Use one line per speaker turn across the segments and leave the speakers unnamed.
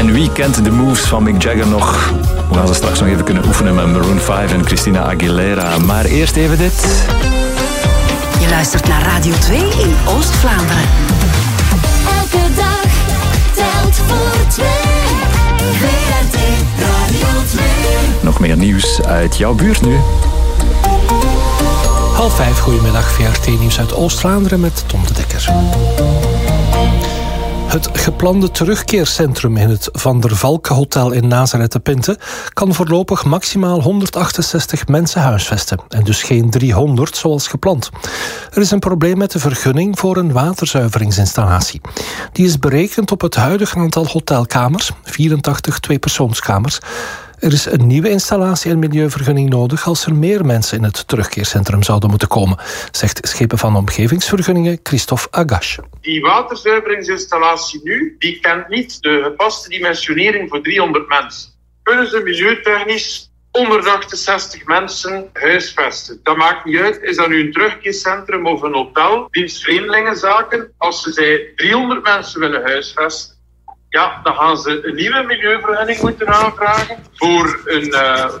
En wie kent de moves van Mick Jagger nog? We gaan ze straks nog even kunnen oefenen met Maroon 5 en Christina Aguilera. Maar eerst even dit.
Je luistert naar Radio 2 in Oost-Vlaanderen.
Elke dag telt voor 2. VRT Radio 2.
Nog meer nieuws uit jouw buurt nu.
4:30, goedemiddag, VRT-nieuws uit Oost-Vlaanderen met Tom de Dekker. Het geplande terugkeercentrum in het Van der Valk Hotel in Nazareth-de-Pinte kan voorlopig maximaal 168 mensen huisvesten en dus geen 300 zoals gepland. Er is een probleem met de vergunning voor een waterzuiveringsinstallatie. Die is berekend op het huidige aantal hotelkamers, 84 tweepersoonskamers. Er is een nieuwe installatie- en milieuvergunning nodig als er meer mensen in het terugkeercentrum zouden moeten komen, zegt schepen van omgevingsvergunningen Christophe Agache.
Die waterzuiveringsinstallatie nu, die kent niet de gepaste dimensionering voor 300 mensen. Kunnen ze milieutechnisch 168 mensen huisvesten? Dat maakt niet uit, is dat nu een terugkeercentrum of een hotel, dienstvreemdelingenzaken. Als ze 300 mensen willen huisvesten, ja, dan gaan ze een nieuwe milieuvergunning moeten aanvragen voor een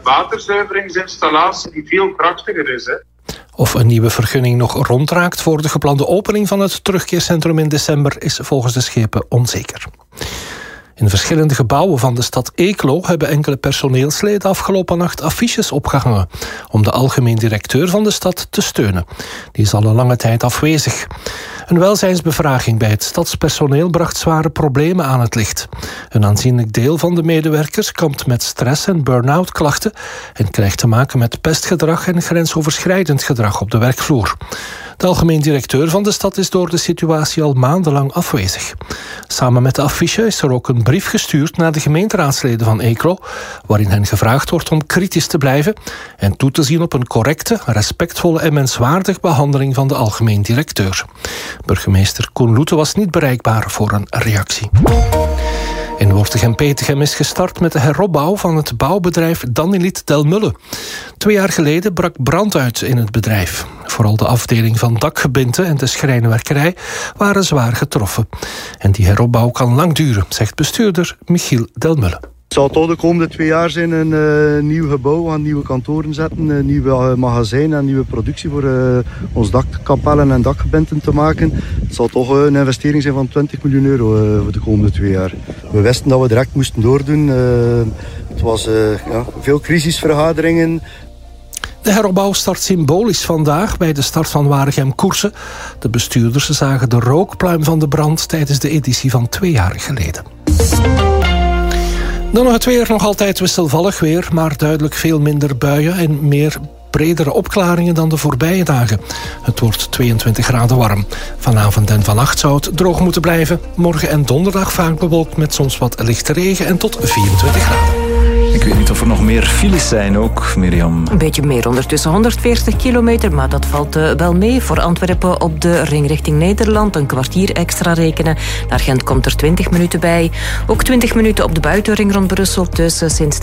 waterzuiveringsinstallatie die veel krachtiger is. Hè.
Of een nieuwe vergunning nog rondraakt voor de geplande opening van het terugkeercentrum in december is volgens de schepen onzeker. In verschillende gebouwen van de stad Eeklo hebben enkele personeelsleden afgelopen nacht affiches opgehangen om de algemeen directeur van de stad te steunen. Die is al een lange tijd afwezig. Een welzijnsbevraging bij het stadspersoneel bracht zware problemen aan het licht. Een aanzienlijk deel van de medewerkers kampt met stress- en burn-out klachten en krijgt te maken met pestgedrag en grensoverschrijdend gedrag op de werkvloer. De algemeen directeur van de stad is door de situatie al maandenlang afwezig. Samen met de affiche is er ook een brief gestuurd naar de gemeenteraadsleden van Eeklo, waarin hen gevraagd wordt om kritisch te blijven en toe te zien op een correcte, respectvolle en menswaardige behandeling van de algemeen directeur. Burgemeester Koen Loete was niet bereikbaar voor een reactie. In Wortegem-Petegem is gestart met de heropbouw van het bouwbedrijf Danilit Delmulle. 2 jaar geleden brak brand uit in het bedrijf. Vooral de afdeling van dakgebinten en de schrijnwerkerij waren zwaar getroffen. En die heropbouw kan lang duren, zegt bestuurder Michiel Delmulle.
Het zal toch de komende 2 jaar zijn een nieuw gebouw, we gaan nieuwe kantoren zetten, een nieuwe magazijn en nieuwe productie voor ons dakkapellen en dakgebinten te maken. Het zal toch een investering zijn van 20 miljoen euro voor de komende 2 jaar. We wisten dat we direct moesten doordoen. Het was veel crisisvergaderingen.
De heropbouw start symbolisch vandaag bij de start van Waregem-Koersen. De bestuurders zagen de rookpluim van de brand tijdens de editie van 2 jaar geleden. Dan nog het weer, nog altijd wisselvallig weer, maar duidelijk veel minder buien en meer bredere opklaringen dan de voorbije dagen. Het wordt 22 graden warm. Vanavond en vannacht zou het droog moeten blijven. Morgen en donderdag vaak bewolkt met soms wat lichte regen en tot 24 graden.
Ik weet niet of er nog meer files zijn ook, Mirjam.
Een beetje meer, ondertussen 140 kilometer, maar dat valt wel mee. Voor Antwerpen op de ring richting Nederland een kwartier extra rekenen. Naar Gent komt er 20 minuten bij. Ook 20 minuten op de buitenring rond Brussel tussen Sint